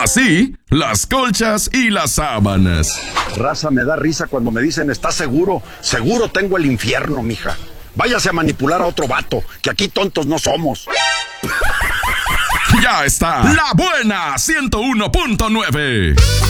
Así, las colchas y las sábanas. Raza, me da risa cuando me dicen, ¿estás seguro? Seguro tengo el infierno, mija. Váyase a manipular a otro vato, que aquí tontos no somos. Ya está, La Buena 101.9.